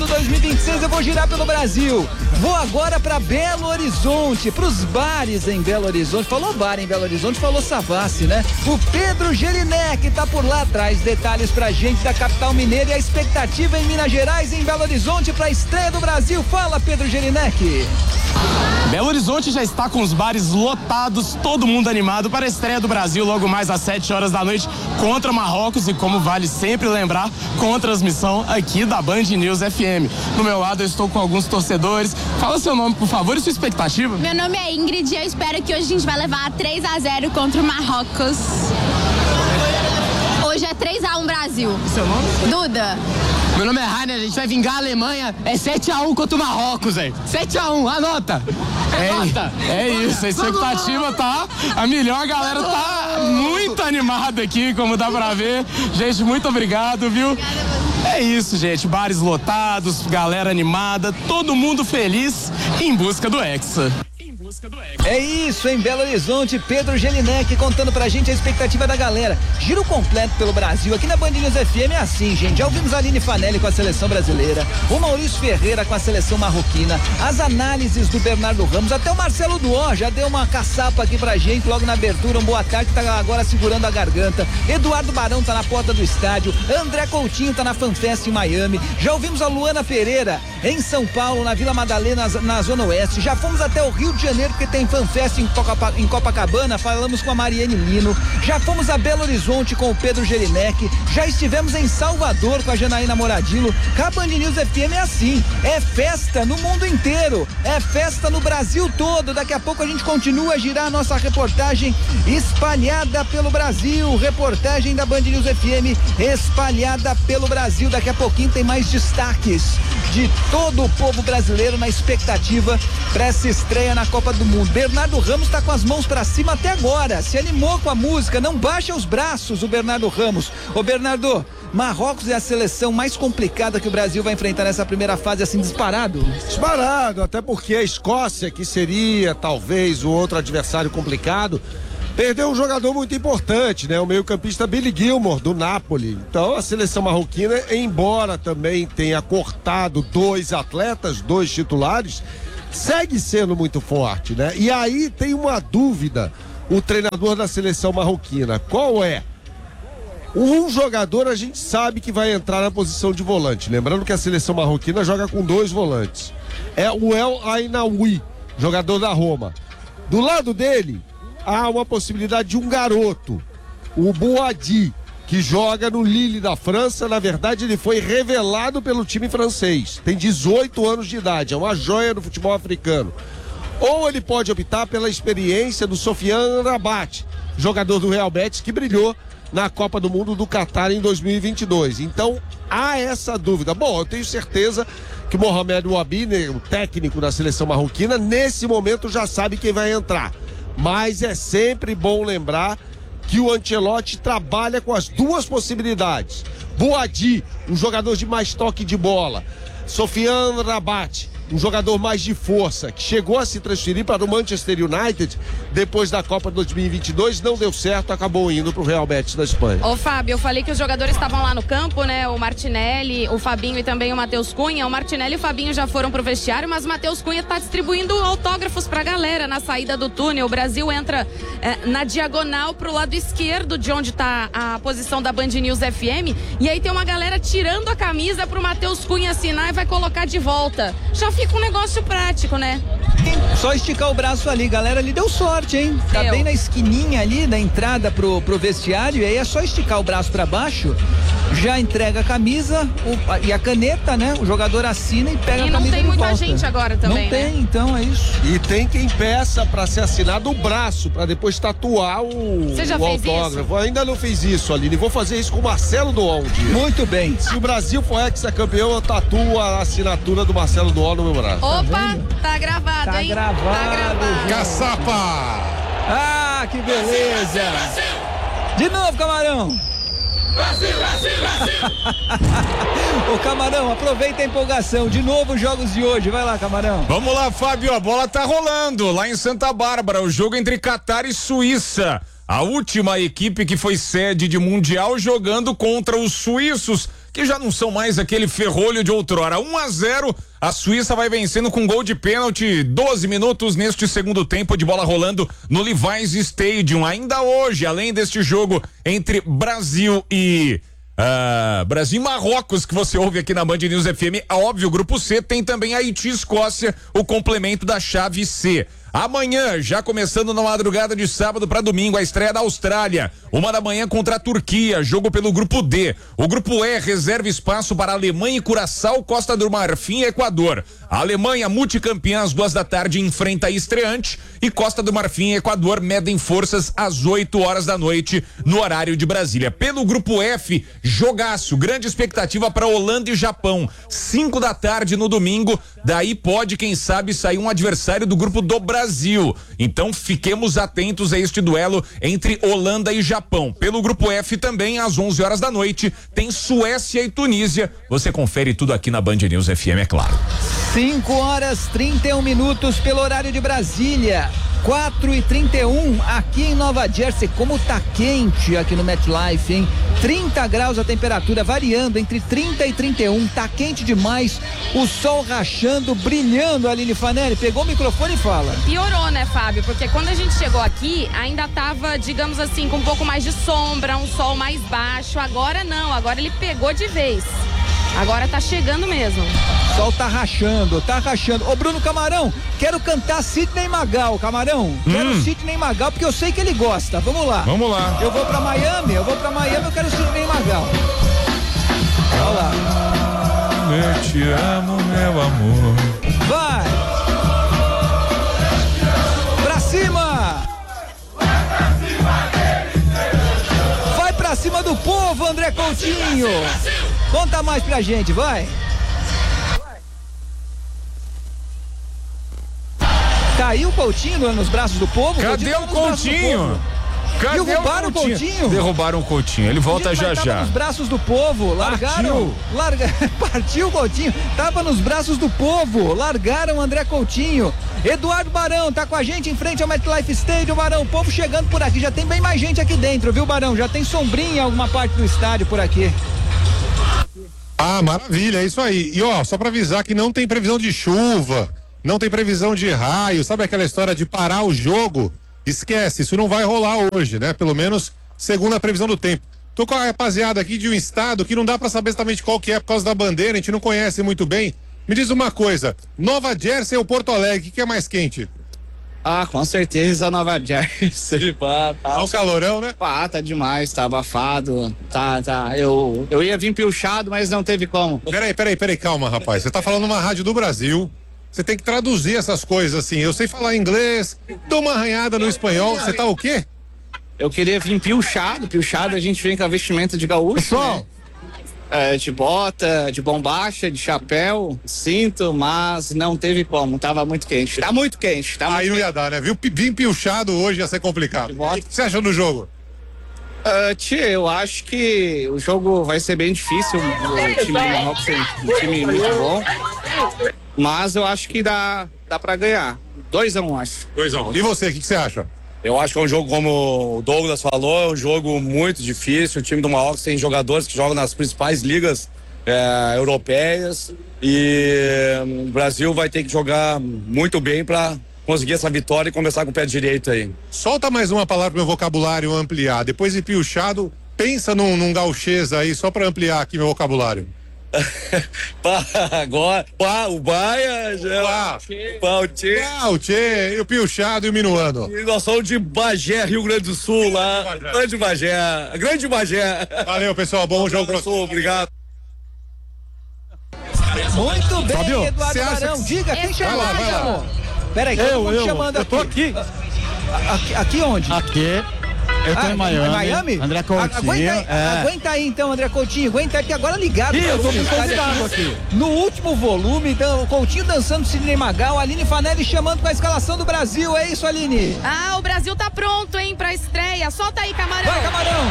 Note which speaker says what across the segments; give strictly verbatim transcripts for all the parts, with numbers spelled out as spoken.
Speaker 1: Mundo dois mil e vinte e seis, eu vou girar pelo Brasil. Vou agora para Belo Horizonte, pros bares em Belo Horizonte. Falou bar em Belo Horizonte, falou Savassi, né? O Pedro Gelinek tá por lá atrás. Detalhes pra gente da capital mineira e a expectativa em Minas Gerais, em Belo Horizonte, pra estreia do Brasil. Fala, Pedro Gelinek.
Speaker 2: Belo Horizonte já está com os bares lotados, todo mundo animado para a estreia do Brasil logo mais às sete horas da noite contra Marrocos e, como vale sempre lembrar, com transmissão aqui da Band News F M. No meu lado eu estou com alguns torcedores. Fala seu nome, por favor, e sua expectativa.
Speaker 3: Meu nome é Ingrid e eu espero que hoje a gente vai levar três a zero contra o Marrocos. Hoje é três a um Brasil.
Speaker 2: Seu nome?
Speaker 3: Duda.
Speaker 4: Meu nome é Rainer, a gente vai vingar a Alemanha, é sete a um contra o Marrocos, velho. sete a um, anota. Anota.
Speaker 2: É, é isso, a expectativa tá a milhão, a galera tá muito animada aqui, como dá pra ver. Gente, muito obrigado, viu? É isso, gente, bares lotados, galera animada, todo mundo feliz em busca do Hexa.
Speaker 1: É isso, em Belo Horizonte, Pedro Gelinek contando pra gente a expectativa da galera. Giro completo pelo Brasil, aqui na Band News F M é assim, gente. Já ouvimos a Aline Fanelli com a seleção brasileira, o Maurício Ferreira com a seleção marroquina, as análises do Bernardo Ramos, até o Marcelo Duó já deu uma caçapa aqui pra gente logo na abertura. Um boa tarde, que tá agora segurando a garganta. Eduardo Barão tá na porta do estádio, André Coutinho tá na FanFest em Miami. Já ouvimos a Luana Pereira em São Paulo, na Vila Madalena, na Zona Oeste. Já fomos até o Rio de Janeiro, porque tem FanFest em, Copa, em Copacabana, falamos com a Mariane Lino. Já fomos a Belo Horizonte com o Pedro Gelinek. Já estivemos em Salvador com a Janaína Moradilo. A Band News F M é assim, é festa no mundo inteiro, é festa no Brasil todo. Daqui a pouco a gente continua a girar a nossa reportagem espalhada pelo Brasil, reportagem da Band News F M espalhada pelo Brasil. Daqui a pouquinho tem mais destaques de todo o povo brasileiro na expectativa para essa estreia na Copa do Mundo. Bernardo Ramos tá com as mãos para cima até agora, se animou com a música, não baixa os braços o Bernardo Ramos. Ô Bernardo, Marrocos é a seleção mais complicada que o Brasil vai enfrentar nessa primeira fase, assim, disparado?
Speaker 5: Disparado, até porque a Escócia, que seria talvez o outro adversário complicado, perdeu um jogador muito importante, né? O meio-campista Billy Gilmore, do Napoli. Então a seleção marroquina, embora também tenha cortado dois atletas, dois titulares, segue sendo muito forte, né? E aí tem uma dúvida, o treinador da seleção marroquina, qual é? Um jogador a gente sabe que vai entrar na posição de volante, lembrando que a seleção marroquina joga com dois volantes. É o El Ainaoui, jogador da Roma. Do lado dele, há uma possibilidade de um garoto, o Boadi, que joga no Lille da França. Na verdade, ele foi revelado pelo time francês, tem dezoito anos de idade, é uma joia do futebol africano. Ou ele pode optar pela experiência do Sofiane Rabat, jogador do Real Betis, que brilhou na Copa do Mundo do Catar em dois mil e vinte e dois. Então, há essa dúvida. Bom, eu tenho certeza que Mohamed Ouabi, o técnico da seleção marroquina, nesse momento já sabe quem vai entrar. Mas é sempre bom lembrar que o Ancelotti trabalha com as duas possibilidades. Boadi, um jogador de mais toque de bola. Sofiane Rabat, um jogador mais de força, que chegou a se transferir para o Manchester United depois da Copa dois mil e vinte e dois, não deu certo, acabou indo para o Real Betis da Espanha.
Speaker 6: Ô Fábio, eu falei que os jogadores estavam lá no campo, né? O Martinelli, o Fabinho e também o Matheus Cunha. O Martinelli e o Fabinho já foram pro vestiário, mas o Matheus Cunha tá distribuindo autógrafos pra galera na saída do túnel. O Brasil entra é, na diagonal pro lado esquerdo de onde tá a posição da Band News F M, e aí tem uma galera tirando a camisa pro Matheus Cunha assinar e vai colocar de volta. Já fica um negócio prático, né?
Speaker 1: Só esticar o braço ali, galera, ali deu sorte, hein? Tá
Speaker 6: Deu.
Speaker 1: bem na esquininha ali, da entrada pro, pro vestiário, e aí é só esticar o braço pra baixo, já entrega a camisa o, a, e a caneta, né? O jogador assina e pega
Speaker 6: E
Speaker 1: a camisa
Speaker 6: não tem
Speaker 1: de
Speaker 6: muita
Speaker 1: volta.
Speaker 6: gente agora também,
Speaker 1: Não tem,
Speaker 6: né?
Speaker 1: então é isso.
Speaker 5: E tem quem peça para ser assinado o braço, para depois tatuar o,
Speaker 6: Você já
Speaker 5: o
Speaker 6: fez
Speaker 5: autógrafo. Ainda não fiz isso, Aline. Vou fazer isso com o Marcelo Duó um dia.
Speaker 1: Muito bem.
Speaker 5: Se o Brasil for hexacampeão, eu tatuo a assinatura do Marcelo Duó no meu braço.
Speaker 6: Opa, tá gravado,
Speaker 1: Tá
Speaker 6: hein?
Speaker 1: gravado,
Speaker 6: Tá gravado.
Speaker 7: Caçapa!
Speaker 1: Ah, que beleza! De novo, Camarão!
Speaker 7: Brasil, Brasil, Brasil!
Speaker 1: Ô Camarão, aproveita a empolgação. De novo os jogos de hoje. Vai lá, Camarão.
Speaker 7: Vamos lá, Fábio, a bola tá rolando lá em Santa Bárbara, o jogo entre Catar e Suíça. A última equipe que foi sede de Mundial jogando contra os suíços, que já não são mais aquele ferrolho de outrora. um a zero, a Suíça vai vencendo com gol de pênalti, doze minutos neste segundo tempo, de bola rolando no Levi's Stadium. Ainda hoje, além deste jogo entre Brasil e Uh, Brasil e Marrocos, que você ouve aqui na Band News F M, óbvio, o grupo C tem também Haiti e Escócia, o complemento da chave C. Amanhã, já começando na madrugada de sábado para domingo, a estreia da Austrália, uma da manhã contra a Turquia, jogo pelo grupo D. O grupo E reserva espaço para Alemanha e Curaçao, Costa do Marfim e Equador. A Alemanha, multicampeã, às duas da tarde, enfrenta a estreante, e Costa do Marfim e Equador medem forças às oito horas da noite, no horário de Brasília. Pelo grupo F, jogaço, grande expectativa para Holanda e Japão, cinco da tarde no domingo, daí pode, quem sabe, sair um adversário do grupo do Brasil. Brasil. Então fiquemos atentos a este duelo entre Holanda e Japão. Pelo grupo F também, às onze horas da noite, tem Suécia e Tunísia. Você confere tudo aqui na Band News F M, é claro.
Speaker 1: cinco horas trinta e um minutos pelo horário de Brasília. quatro e trinta e um aqui em Nova Jersey. Como tá quente aqui no MetLife, hein? trinta graus a temperatura, variando entre trinta e trinta e um. Tá quente demais. O sol rachando, brilhando. Aline Fanelli, pegou o microfone e fala.
Speaker 6: Piorou, né, Fábio? Porque quando a gente chegou aqui, ainda tava, digamos assim, com um pouco mais de sombra, um sol mais baixo. Agora não, agora ele pegou de vez. Agora tá chegando mesmo.
Speaker 1: O sol tá rachando, tá rachando. Ô Bruno Camarão, quero cantar Sidney Magal, Camarão. Hum. Quero Sidney Magal porque eu sei que ele gosta. Vamos lá.
Speaker 7: Vamos lá.
Speaker 1: Eu vou pra Miami, eu vou pra Miami, eu quero Sidney Magal. Vamos lá.
Speaker 7: Eu te amo, meu amor.
Speaker 1: Vai. Pra cima. Vai pra cima do povo, André Coutinho. Conta mais pra gente, vai. Caiu o Coutinho nos braços do povo?
Speaker 7: Cadê o Coutinho? Cadê
Speaker 1: Derrubaram
Speaker 7: o Coutinho?
Speaker 1: Coutinho?
Speaker 7: Derrubaram o Coutinho, ele volta já já.
Speaker 1: Nos braços do povo, largaram. Larga, partiu o Coutinho, tava nos braços do povo, largaram o André Coutinho. Eduardo Barão tá com a gente em frente ao MetLife Stadium. Barão, o povo chegando por aqui, já tem bem mais gente aqui dentro, viu, Barão? Já tem sombrinha em alguma parte do estádio por aqui.
Speaker 8: Ah, maravilha, é isso aí. E ó, só pra avisar que não tem previsão de chuva, não tem previsão de raio, sabe aquela história de parar o jogo? Esquece, isso não vai rolar hoje, né? Pelo menos segundo a previsão do tempo. Tô com a rapaziada aqui de um estado que não dá pra saber exatamente qual que é por causa da bandeira, a gente não conhece muito bem. Me diz uma coisa, Nova Jersey ou Porto Alegre, o que é mais quente?
Speaker 9: Ah, com certeza Nova Jersey. Pá, tá.
Speaker 8: Tá um calorão, né?
Speaker 9: Pá, tá demais, tá abafado. Tá, tá. Eu, eu ia vir piochado, mas não teve como.
Speaker 8: Peraí, peraí, peraí, calma, rapaz. Você tá falando numa rádio do Brasil. Você tem que traduzir essas coisas assim. Eu sei falar inglês, dou uma arranhada no espanhol. Você tá o quê?
Speaker 9: Eu queria vir piochado. Piochado a gente vem com a vestimenta de gaúcho. Pessoal. Né? É, de bota, de bombacha, de chapéu, cinto, mas não teve como, tava muito quente. Tá muito quente. Tá
Speaker 8: Aí
Speaker 9: muito
Speaker 8: não ia
Speaker 9: quente.
Speaker 8: dar, né? Viu? Vim piochado hoje ia ser complicado. O que você achou do jogo?
Speaker 9: Uh, tia, eu acho que o jogo vai ser bem difícil. O time do Marrocos é um time muito bom. Mas eu acho que dá, dá pra ganhar. dois a um, acho.
Speaker 8: dois a um. E você, o que, que você acha?
Speaker 10: Eu acho que é um jogo, como o Douglas falou, é um jogo muito difícil. O time do Marrocos tem jogadores que jogam nas principais ligas é, europeias e o Brasil vai ter que jogar muito bem para conseguir essa vitória e começar com o pé direito aí.
Speaker 8: Solta mais uma palavra pro meu vocabulário ampliar. Depois de piochado, pensa num, num gauchês aí, só para ampliar aqui meu vocabulário.
Speaker 10: Pá, agora, pá, o Baia,
Speaker 8: Pá,
Speaker 10: pá, o Tchê.
Speaker 8: Pá, o Tchê, e o piochado e o minuano.
Speaker 10: E nós somos de Bagé, Rio Grande do Sul, lá. Grande Bagé, grande Bagé.
Speaker 8: Valeu, pessoal, bom jogo pra
Speaker 10: você. Obrigado.
Speaker 1: Muito bem,
Speaker 8: Fábio,
Speaker 1: Eduardo Barão.
Speaker 8: que...
Speaker 1: Diga, quem chamou?
Speaker 8: Vai lá, vai lá.
Speaker 1: chamou? Peraí,
Speaker 11: eu,
Speaker 1: todo mundo
Speaker 11: eu,
Speaker 1: chamando
Speaker 11: eu tô
Speaker 1: aqui.
Speaker 11: aqui.
Speaker 1: Aqui, aqui onde?
Speaker 11: Aqui. Eu tô
Speaker 1: ah,
Speaker 11: em Miami.
Speaker 1: Miami?
Speaker 11: André Coutinho.
Speaker 1: Aguenta aí,
Speaker 11: é.
Speaker 1: aguenta aí então, André Coutinho. Aguenta aí, que agora ligado.
Speaker 11: Ih, eu tô
Speaker 1: volume,
Speaker 11: com convidado aqui.
Speaker 1: No último volume, então, o Coutinho dançando Sidney Magal, a Aline Fanelli chamando com a escalação do Brasil. É isso, Aline?
Speaker 6: Ah, o Brasil tá pronto, hein, pra estreia. Solta aí, Camarão.
Speaker 1: Vai, Camarão.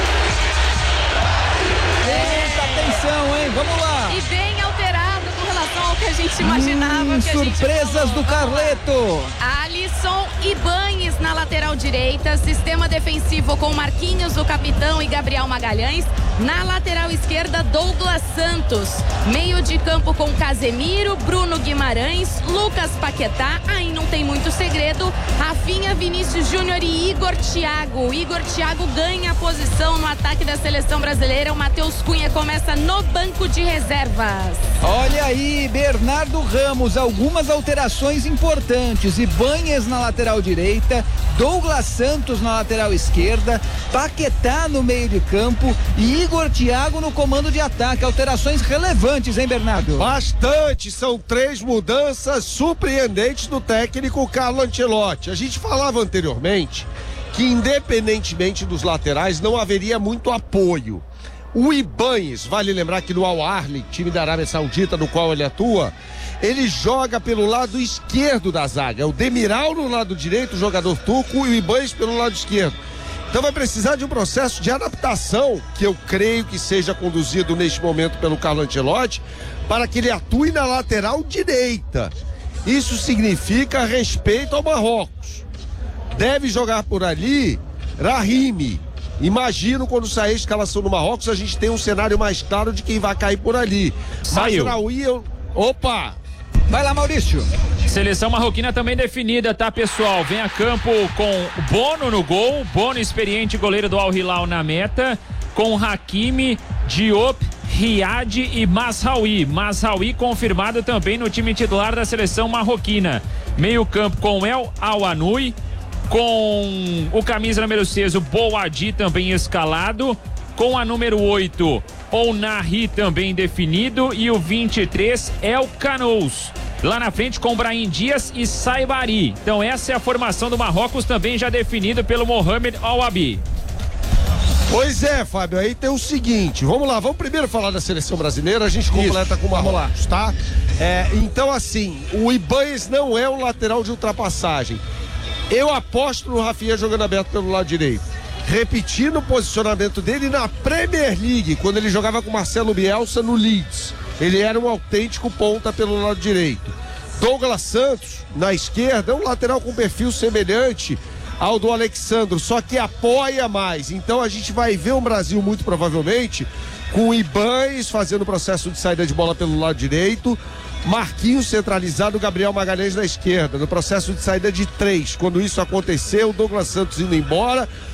Speaker 1: Eita, atenção, hein? Vamos lá.
Speaker 6: E bem alterado com relação ao que a gente imaginava.
Speaker 1: Hum,
Speaker 6: que
Speaker 1: surpresas
Speaker 6: a gente
Speaker 1: do Carleto.
Speaker 6: Alisson Ibanes na lateral direita. Sistema defensivo com Marquinhos, o capitão, e Gabriel Magalhães. Na lateral esquerda, Douglas Santos. Meio de campo com Casemiro, Bruno Guimarães, Lucas Paquetá. Aí não tem muito segredo. Rafinha, Vinícius Júnior e Igor Thiago. Igor Thiago ganha a posição no ataque da seleção brasileira. O Matheus Cunha começa no banco de reservas.
Speaker 1: Olha aí, Bernardo Ramos, algumas alterações importantes. Ibanez na lateral direita, Douglas Santos na lateral esquerda, Paquetá no meio de campo e Igor Thiago no comando de ataque. Alterações relevantes, hein, Bernardo?
Speaker 5: Bastante, são três mudanças surpreendentes do técnico Carlo Ancelotti. A gente falava anteriormente que, independentemente dos laterais, não haveria muito apoio. O Ibanez, vale lembrar que no Al Ahly, time da Arábia Saudita, no qual ele atua, ele joga pelo lado esquerdo da zaga. É o Demiral no lado direito, o jogador turco, e o Ibanez pelo lado esquerdo. Então vai precisar de um processo de adaptação, que eu creio que seja conduzido neste momento pelo Carlo Ancelotti, para que ele atue na lateral direita. Isso significa respeito ao Marrocos. Deve jogar por ali Rahimi. Imagino quando sair a escalação do Marrocos, a gente tem um cenário mais claro de quem vai cair por ali.
Speaker 12: Saiu.
Speaker 5: Mazraoui, eu... Opa!
Speaker 1: Vai lá, Maurício.
Speaker 12: Seleção marroquina também definida, tá, pessoal? Vem a campo com Bono no gol, Bono experiente, goleiro do Al Hilal na meta, com Hakimi, Diop, Riad e Mazraoui. Mazraoui confirmado também no time titular da seleção marroquina. Meio campo com El Awanui, com o camisa número seis, o Boadi também escalado, com a número oito, o Nahi também definido e o vinte e três, El Canous. Lá na frente com Brahim Dias e Saibari. Então essa é a formação do Marrocos, também já definido pelo Mohamed Al-Wabi.
Speaker 5: Pois é, Fábio, aí tem o seguinte, vamos lá, vamos primeiro falar da seleção brasileira, a gente completa com o Marrocos, tá? É, então assim, o Ibanez não é um lateral de ultrapassagem. Eu aposto no Rafinha jogando aberto pelo lado direito, repetindo o posicionamento dele na Premier League, quando ele jogava com Marcelo Bielsa no Leeds. Ele era um autêntico ponta pelo lado direito. Douglas Santos, na esquerda, é um lateral com perfil semelhante ao do Alexandro, só que apoia mais. Então a gente vai ver um Brasil, muito provavelmente, com o Ibanez fazendo o processo de saída de bola pelo lado direito, Marquinhos centralizado, Gabriel Magalhães na esquerda, no processo de saída de três. Quando isso aconteceu, o Douglas Santos indo embora,